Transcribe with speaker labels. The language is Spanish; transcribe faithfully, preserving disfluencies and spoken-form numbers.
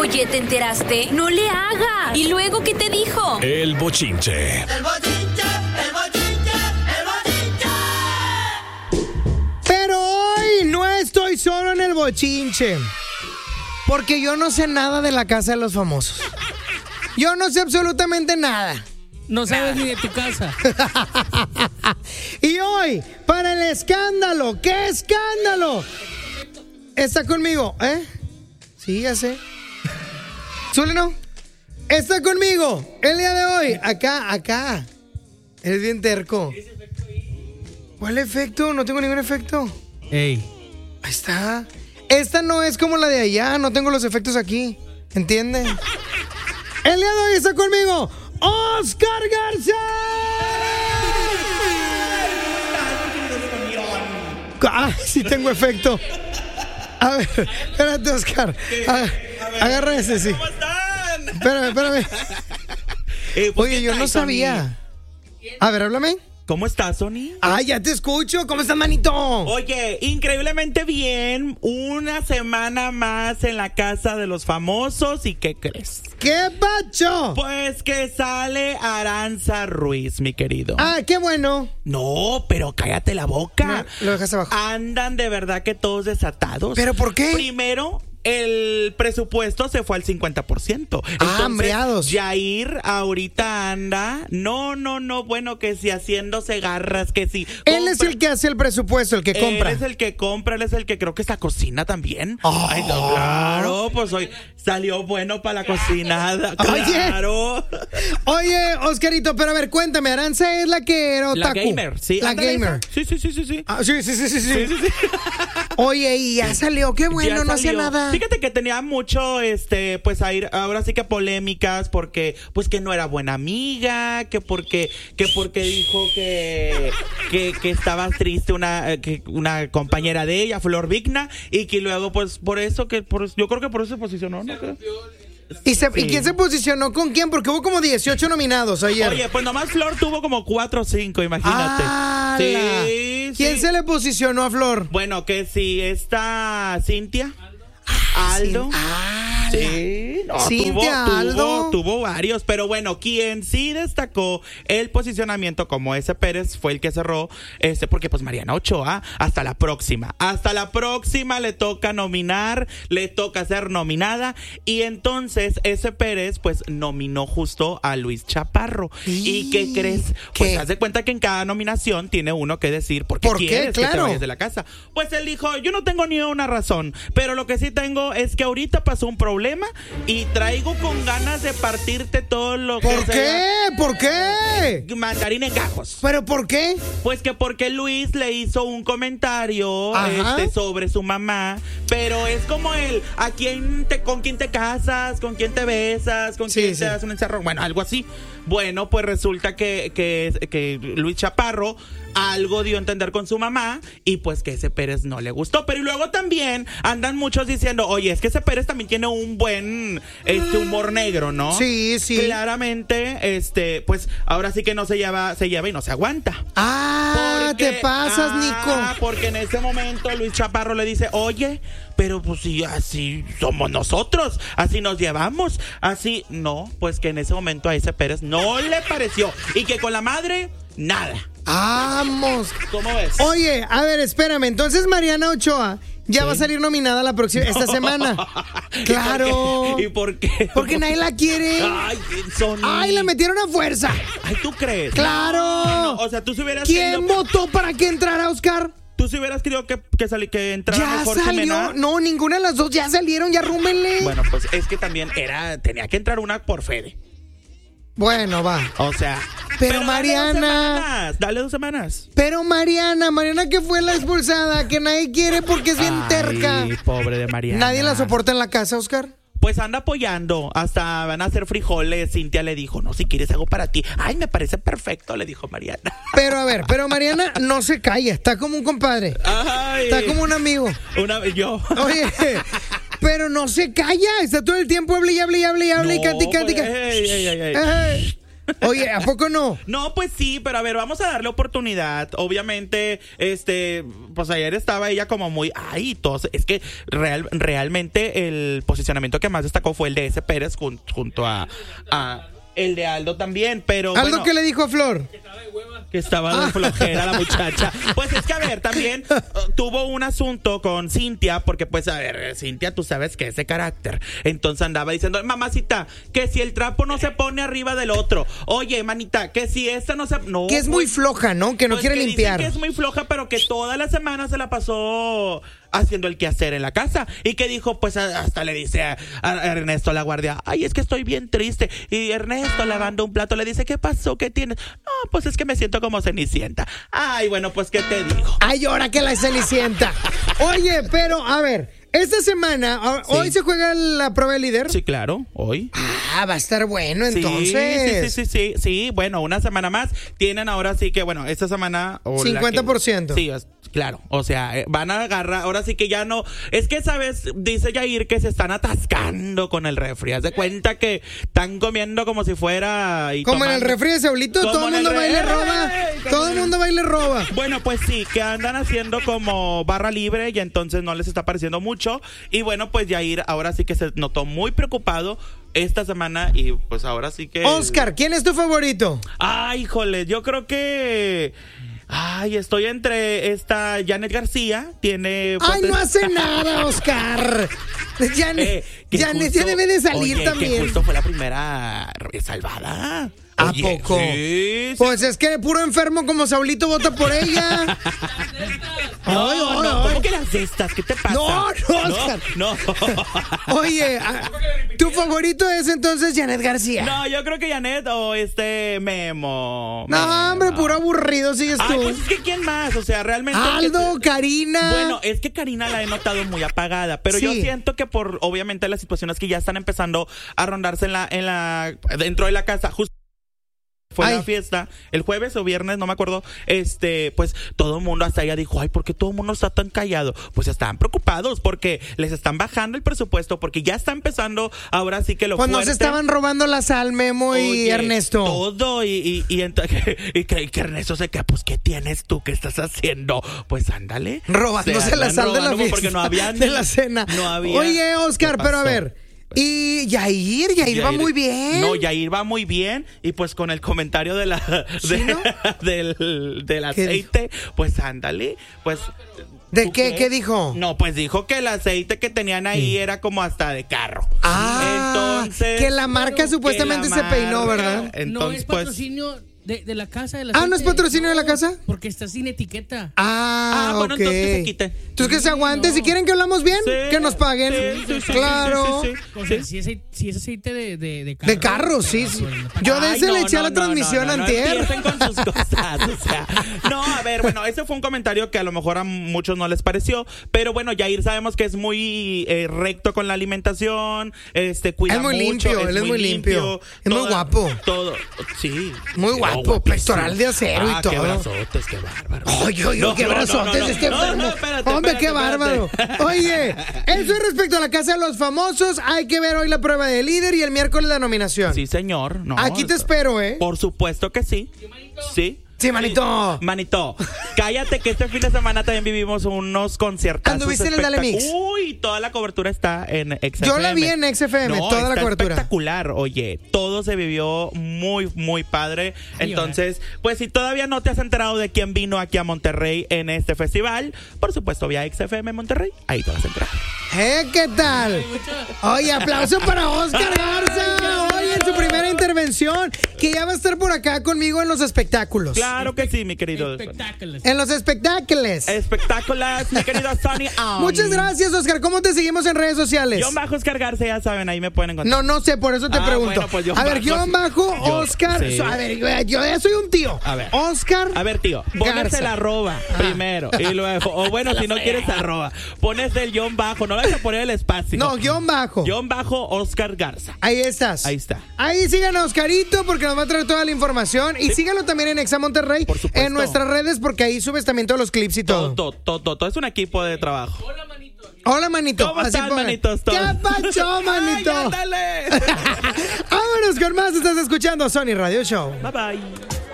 Speaker 1: Oye, ¿te enteraste? No le hagas. ¿Y luego qué te dijo?
Speaker 2: El bochinche.
Speaker 3: El bochinche, el bochinche, el bochinche.
Speaker 4: Pero hoy no estoy solo en el bochinche, porque yo no sé nada de la casa de los famosos. Yo no sé absolutamente nada.
Speaker 5: No sabes ni de tu casa.
Speaker 4: Y hoy, para el escándalo, ¿qué escándalo? Está conmigo, ¿eh? Sí, ya sé. Zuli, ¿no? Está conmigo el día de hoy. Acá, acá. Eres bien terco. ¿Cuál efecto? No tengo ningún efecto.
Speaker 5: Ey.
Speaker 4: Ahí está. Esta no es como la de allá. No tengo los efectos aquí. ¿Entienden? El día de hoy está conmigo Oscar Garza. Ah, sí tengo efecto. A ver, espérate, Oscar. A- Agarra ese, sí.
Speaker 6: ¿Cómo están?
Speaker 4: Espérame, espérame.
Speaker 6: Eh, pues,
Speaker 4: Oye,
Speaker 6: ¿qué
Speaker 4: yo no
Speaker 6: traes, Sony?
Speaker 4: sabía. A ver, háblame.
Speaker 6: ¿Cómo estás, Sony?
Speaker 4: Ah, ya te escucho. ¿Cómo estás, manito?
Speaker 6: Oye, increíblemente bien. Una semana más en la casa de los famosos. ¿Y qué crees?
Speaker 4: ¿Qué pacho?
Speaker 6: Pues que sale Aranza Ruiz, mi querido.
Speaker 4: Ah, qué bueno.
Speaker 6: No, pero cállate la boca.
Speaker 4: No, lo dejas abajo.
Speaker 6: Andan de verdad que todos desatados.
Speaker 4: ¿Pero por qué?
Speaker 6: Primero, el presupuesto se fue al cincuenta por ciento.
Speaker 4: Ah, hambreados.
Speaker 6: Jair ahorita anda. No, no, no. Bueno, que si haciéndose garras, que si.
Speaker 4: Él es
Speaker 6: compra-
Speaker 4: el que hace el presupuesto, el que compra.
Speaker 6: Él es el que compra, él es el que creo que está cocina también.
Speaker 4: Oh.
Speaker 6: Ay, no, claro, pues hoy salió bueno para la cocinada.
Speaker 4: Oye.
Speaker 6: Claro.
Speaker 4: Oye, Oscarito, pero a ver, cuéntame, Aranza es la que era
Speaker 6: La
Speaker 4: otaku.
Speaker 6: gamer, sí.
Speaker 4: La
Speaker 6: ándale,
Speaker 4: gamer.
Speaker 6: esa. Sí, sí, sí, sí, sí.
Speaker 4: Ah, sí, sí, sí, sí, sí.
Speaker 6: Sí, sí, sí.
Speaker 4: Oye, y ya salió, qué bueno,
Speaker 6: Ya
Speaker 4: no hacía
Speaker 6: salió.
Speaker 4: nada.
Speaker 6: Fíjate que tenía mucho, este, pues a ir, ahora sí que polémicas, porque, pues que no era buena amiga, que porque, que porque dijo que, que, que estaba triste una, eh, que una compañera de ella, Flor Vigna, y que luego, pues, por eso que, por, yo creo que por eso se posicionó, ¿no? Creo.
Speaker 4: ¿Y, se- ¿Y
Speaker 6: Sí.
Speaker 4: quién se posicionó con quién? Porque hubo como dieciocho nominados ayer.
Speaker 6: Oye, pues nomás Flor tuvo como cuatro o cinco, imagínate.
Speaker 4: ¡Ala!
Speaker 6: Sí,
Speaker 4: ¿Quién
Speaker 6: sí.
Speaker 4: se le posicionó a Flor?
Speaker 6: Bueno, que si esta Cintia, Aldo.
Speaker 4: Ah,
Speaker 6: Sí, no,
Speaker 4: Cintia,
Speaker 6: tuvo,
Speaker 4: Aldo.
Speaker 6: tuvo, tuvo varios, pero bueno, quien sí destacó el posicionamiento como ese Pérez fue el que cerró, este, porque pues Mariana Ochoa, hasta la próxima, hasta la próxima le toca nominar, le toca ser nominada, y entonces ese Pérez pues nominó justo a Luis Chaparro. ¿Y qué crees? Pues
Speaker 4: ¿Qué?
Speaker 6: haz de cuenta que en cada nominación tiene uno que decir por qué
Speaker 4: ¿Por qué?
Speaker 6: quieres que te
Speaker 4: Claro.
Speaker 6: vayas de la casa. Pues él dijo, yo no tengo ni una razón, pero lo que sí tengo es que ahorita pasó un problema y traigo con ganas de partirte todo lo que
Speaker 4: ¿Por
Speaker 6: sea
Speaker 4: qué? ¿Por qué?
Speaker 6: mandarín en gajos.
Speaker 4: ¿Pero por qué?
Speaker 6: Pues que porque Luis le hizo un comentario
Speaker 4: Ajá.
Speaker 6: este, sobre su mamá, pero es como el a quién te, con quién te casas, con quién te besas, con
Speaker 4: Sí,
Speaker 6: quién
Speaker 4: sí.
Speaker 6: te das un encerrón, bueno, algo así. Bueno, pues resulta que, que, que Luis Chaparro algo dio a entender con su mamá y pues que ese Pérez no le gustó. Pero y luego también andan muchos diciendo, oye, es que ese Pérez también tiene un buen este humor negro, ¿no?
Speaker 4: Sí, sí.
Speaker 6: Claramente, este, pues ahora sí que no se lleva, se lleva y no se aguanta.
Speaker 4: Ah,
Speaker 6: Porque-
Speaker 4: te pasas,
Speaker 6: ah,
Speaker 4: Nico.
Speaker 6: Porque en ese momento Luis Chaparro le dice, oye, pero pues si así somos nosotros, así nos llevamos, así, no, pues que en ese momento a ese Pérez no le pareció y que con la madre, nada.
Speaker 4: Vamos.
Speaker 6: ¿Cómo ves?
Speaker 4: Oye, a ver, espérame. Entonces Mariana Ochoa ya va a salir nominada la próxima esta semana. Claro.
Speaker 6: ¿Y por qué?
Speaker 4: Porque nadie la quiere.
Speaker 6: Ay, Sony.
Speaker 4: Ay, la metieron a fuerza.
Speaker 6: Ay, ¿tú crees?
Speaker 4: Claro.
Speaker 6: No, no, o sea, tú si hubieras
Speaker 4: ¿Quién
Speaker 6: querido-
Speaker 4: votó para que entrara Oscar?
Speaker 6: Tú si hubieras querido que, que, sali- que entrara
Speaker 4: Ya
Speaker 6: mejor
Speaker 4: salió.
Speaker 6: Jimena.
Speaker 4: No, ninguna de las dos ya salieron, ya rúmenle.
Speaker 6: Bueno, pues es que también era, tenía que entrar una por Fede.
Speaker 4: Bueno, va.
Speaker 6: O sea.
Speaker 4: Pero
Speaker 6: dale
Speaker 4: Mariana-
Speaker 6: dos semanas, dale dos semanas.
Speaker 4: Pero Mariana, Mariana que fue la expulsada, que nadie quiere porque es bien
Speaker 6: Ay,
Speaker 4: terca.
Speaker 6: pobre de Mariana.
Speaker 4: Nadie la soporta en la casa, Oscar.
Speaker 6: Pues anda apoyando, hasta van a hacer frijoles. Cintia le dijo, no, si quieres hago para ti. Ay, me parece perfecto, le dijo Mariana.
Speaker 4: Pero a ver, pero Mariana no se calla, está como un compadre.
Speaker 6: Ay.
Speaker 4: Está como un amigo.
Speaker 6: Una vez yo.
Speaker 4: Oye, pero no se calla, está todo el tiempo hable y hable y hable y hable y
Speaker 6: No,
Speaker 4: cante y cante. y
Speaker 6: pues,
Speaker 4: cante.
Speaker 6: ey, ey, ey, ey.
Speaker 4: Ey, Oye, ¿a poco no?
Speaker 6: No, pues sí, pero a ver, vamos a darle oportunidad. Obviamente, este, pues ayer estaba ella como muy, ay, todos, es que real, realmente el posicionamiento que más destacó fue el de ese Pérez jun, junto a, a el de Aldo también, pero
Speaker 4: ¿Aldo
Speaker 6: bueno,
Speaker 4: qué le dijo a Flor?
Speaker 6: que estaba de flojera la muchacha. Pues es que, a ver, también uh, tuvo un asunto con Cintia, porque pues, a ver, Cintia, tú sabes que es de carácter. Entonces andaba diciendo, mamacita, que si el trapo no se pone arriba del otro. Oye, manita, que si esta no se... No,
Speaker 4: Que es muy floja, ¿no? Que no
Speaker 6: pues
Speaker 4: quiere
Speaker 6: que
Speaker 4: limpiar.
Speaker 6: dicen que es muy floja, pero que toda la semana se la pasó haciendo el quehacer en la casa. Y que dijo, pues a- hasta le dice a, a Ernesto la guardia, ay, es que estoy bien triste. Y Ernesto lavando un plato le dice, ¿qué pasó? ¿Qué tienes? No, pues es que me siento como Cenicienta. Ay, bueno, pues ¿qué te digo?
Speaker 4: Ay, ahora que la Cenicienta. Oye, pero a ver, esta semana, a-
Speaker 6: Sí.
Speaker 4: hoy se juega la prueba de líder.
Speaker 6: Sí, claro, hoy.
Speaker 4: Ah, va a estar bueno
Speaker 6: Sí,
Speaker 4: entonces.
Speaker 6: Sí, sí, sí, sí, sí, bueno, una semana más. Tienen ahora sí que, bueno, esta semana... o la que-
Speaker 4: cincuenta por ciento.
Speaker 6: Sí, es- claro, o sea, eh, van a agarrar, ahora sí que ya no... Es que, ¿sabes? Dice Yair que se están atascando con el refri. Haz de cuenta que están comiendo como si fuera... y
Speaker 4: Como en el
Speaker 6: tomando-
Speaker 4: refri de Saulito,
Speaker 6: Como
Speaker 4: todo el
Speaker 6: en el
Speaker 4: mundo va y le
Speaker 6: re-
Speaker 4: roba.
Speaker 6: ¡Ey! Como
Speaker 4: Todo
Speaker 6: en
Speaker 4: el
Speaker 6: el-
Speaker 4: mundo va y le roba.
Speaker 6: Bueno, pues sí, que andan haciendo como barra libre y entonces no les está pareciendo mucho. Y bueno, pues Yair ahora sí que se notó muy preocupado esta semana y pues ahora sí que...
Speaker 4: Oscar, ¿quién es tu favorito?
Speaker 6: Ay, híjole, yo creo que... Ay, estoy entre esta Janet García, tiene...
Speaker 4: Ay,
Speaker 6: poten-
Speaker 4: no hace nada, Oscar. Janet,
Speaker 6: Eh, que
Speaker 4: Janet ya
Speaker 6: justo-
Speaker 4: debe de salir
Speaker 6: oye,
Speaker 4: también.
Speaker 6: que justo fue la primera salvada.
Speaker 4: ¿A
Speaker 6: Oye,
Speaker 4: poco?
Speaker 6: Sí, sí.
Speaker 4: Pues es que puro enfermo como Saulito vota por ella.
Speaker 6: No,
Speaker 4: Ay, ay,
Speaker 6: no,
Speaker 4: ay.
Speaker 6: ¿cómo que las de estas? ¿Qué te pasa?
Speaker 4: No, no, Oscar.
Speaker 6: No, no.
Speaker 4: Oye, ah, tu favorito es entonces Janet García.
Speaker 6: No, yo creo que Janet o este Memo.
Speaker 4: No,
Speaker 6: Memo.
Speaker 4: hombre, puro aburrido sigues
Speaker 6: Ay,
Speaker 4: tú.
Speaker 6: pues es que ¿quién más? O sea, realmente... el que
Speaker 4: Aldo,
Speaker 6: se-
Speaker 4: Karina.
Speaker 6: Bueno, es que Karina la he notado muy apagada, pero yo
Speaker 4: Sí.
Speaker 6: siento que por obviamente las situaciones que ya están empezando a rondarse en la en la dentro de la casa, justo fue
Speaker 4: Ay.
Speaker 6: la fiesta el jueves o viernes, no me acuerdo. Este, pues todo el mundo hasta ella dijo, ay, ¿por qué todo el mundo está tan callado? Pues están preocupados porque les están bajando el presupuesto, porque ya está empezando ahora sí que lo
Speaker 4: Pues no
Speaker 6: fuerte.
Speaker 4: se estaban robando la sal, Memo y
Speaker 6: Oye,
Speaker 4: Ernesto.
Speaker 6: Todo y, y, y, ent- y que, y que Ernesto se queda, pues ¿qué tienes tú? ¿Qué estás haciendo? Pues ándale.
Speaker 4: Robándose
Speaker 6: Se
Speaker 4: la
Speaker 6: andan
Speaker 4: sal de la
Speaker 6: robando
Speaker 4: fiesta.
Speaker 6: porque no había
Speaker 4: de
Speaker 6: ni-
Speaker 4: la cena.
Speaker 6: No había.
Speaker 4: Oye, Oscar,
Speaker 6: ¿Qué
Speaker 4: pero a
Speaker 6: pasó?
Speaker 4: ver. Y Yair, Yair va
Speaker 6: Yair-
Speaker 4: muy bien.
Speaker 6: No, Yair va muy bien. Y pues con el comentario de la
Speaker 4: ¿Sí,
Speaker 6: de-
Speaker 4: no?
Speaker 6: del, del
Speaker 4: ¿Qué
Speaker 6: aceite, pues ándale, pues.
Speaker 4: ¿De
Speaker 6: ¿tú
Speaker 4: qué? ¿Qué dijo?
Speaker 6: No, pues dijo que el aceite que tenían ahí era como hasta de carro.
Speaker 4: Ah,
Speaker 6: entonces
Speaker 4: que la marca
Speaker 6: que
Speaker 4: supuestamente
Speaker 6: la
Speaker 4: se peinó,
Speaker 6: marca-
Speaker 4: ¿verdad?
Speaker 5: no
Speaker 6: Entonces,
Speaker 5: es
Speaker 6: pues.
Speaker 5: patrocinio de, de la casa. De la
Speaker 4: Ah, ¿no es patrocinio de la casa?
Speaker 5: Porque está sin etiqueta.
Speaker 4: Ah,
Speaker 6: Ah, bueno,
Speaker 4: ok.
Speaker 6: entonces que se quite.
Speaker 4: Entonces que se aguante.
Speaker 5: No.
Speaker 4: Si quieren que hablamos bien,
Speaker 6: Sí,
Speaker 4: que nos paguen.
Speaker 6: sí, sí, sí,
Speaker 4: claro.
Speaker 6: sí, sí, sí.
Speaker 5: O sea, si, es, si es aceite de, de, de carro.
Speaker 4: De carro, sí. sí.
Speaker 5: pues, no-
Speaker 4: Yo de
Speaker 6: Ay,
Speaker 4: ese
Speaker 6: no,
Speaker 4: le eché a
Speaker 6: no,
Speaker 4: la
Speaker 6: no,
Speaker 4: transmisión
Speaker 6: no, no,
Speaker 4: antier.
Speaker 6: No empiecen con sus cosas, o sea. No, a ver, bueno, ese fue un comentario que a lo mejor a muchos no les pareció, pero bueno, Yair sabemos que es muy eh, recto con la alimentación, este, cuida
Speaker 4: Es muy
Speaker 6: mucho,
Speaker 4: limpio, él es muy limpio. Es muy guapo.
Speaker 6: Todo, sí.
Speaker 4: Muy
Speaker 6: Oh,
Speaker 4: guapo,
Speaker 6: guapísimo.
Speaker 4: pectoral de acero y
Speaker 6: Ah,
Speaker 4: todo.
Speaker 6: qué brazotes, qué bárbaro.
Speaker 4: Oye, oye,
Speaker 6: No,
Speaker 4: qué
Speaker 6: no, no,
Speaker 4: brazotes
Speaker 6: no, no.
Speaker 4: este
Speaker 6: No,
Speaker 4: enfermo.
Speaker 6: no, espérate,
Speaker 4: Hombre,
Speaker 6: espérate,
Speaker 4: qué bárbaro.
Speaker 6: espérate.
Speaker 4: Oye, eso es respecto a la casa de los famosos. Hay que ver hoy la prueba de líder y el miércoles la nominación.
Speaker 6: Sí, señor. No,
Speaker 4: Aquí te espero, ¿eh?
Speaker 6: Por supuesto que sí. Sí.
Speaker 4: Sí, manito.
Speaker 6: Manito, cállate que este fin de semana también vivimos unos conciertos.
Speaker 4: ¿Anduviste en el Dale Mix?
Speaker 6: Uy, toda la cobertura está en X F M.
Speaker 4: Yo la vi en X F M,
Speaker 6: No,
Speaker 4: toda la
Speaker 6: está
Speaker 4: cobertura.
Speaker 6: espectacular, oye, todo se vivió muy, muy padre.
Speaker 5: Ay,
Speaker 6: Entonces, pues si todavía no te has enterado de quién vino aquí a Monterrey en este festival, por supuesto, vía X F M Monterrey, ahí te vas a enterar.
Speaker 4: ¿Eh? ¿Qué tal? Oye, aplauso para Oscar Garza. Hoy en su primera intervención, que ya va a estar por acá conmigo en los espectáculos.
Speaker 6: Claro que sí, mi querido.
Speaker 5: Espectáculos.
Speaker 4: En los espectáculos.
Speaker 6: Espectáculas, mi querido Sonny. Um,
Speaker 4: Muchas gracias, Oscar. ¿Cómo te seguimos en redes sociales?
Speaker 6: Guión bajo Oscar Garza, ya saben, ahí me pueden encontrar.
Speaker 4: No, no sé, por eso te
Speaker 6: Ah,
Speaker 4: pregunto.
Speaker 6: bueno, pues, guión
Speaker 4: a ver,
Speaker 6: bajo.
Speaker 4: guión bajo,
Speaker 6: Yo-
Speaker 4: Oscar.
Speaker 6: sí.
Speaker 4: A ver, yo, yo ya soy un tío.
Speaker 6: A ver.
Speaker 4: Oscar.
Speaker 6: A ver, tío, pones
Speaker 4: Garza.
Speaker 6: el arroba primero y luego, o bueno, si no quieres arroba, pones el guión bajo, no vas a poner el espacio.
Speaker 4: No, guión bajo.
Speaker 6: Guión bajo Oscar Garza.
Speaker 4: Ahí estás.
Speaker 6: Ahí está.
Speaker 4: Ahí sigan a Oscarito porque nos va a traer toda la información. Y
Speaker 6: Sí.
Speaker 4: síganlo también en Exa Monterrey.
Speaker 6: Por supuesto.
Speaker 4: En nuestras redes porque ahí subes también todos los clips y todo.
Speaker 6: Todo, todo, todo, todo. Es un equipo de trabajo.
Speaker 4: Hola, manito.
Speaker 6: ¿Cómo
Speaker 4: Así
Speaker 6: están,
Speaker 4: pongan.
Speaker 6: manitos?
Speaker 4: ¿Qué pacho, manito?
Speaker 6: Ay, ándale.
Speaker 4: Vámonos con más. Estás escuchando Sony Radio Show.
Speaker 6: Bye bye.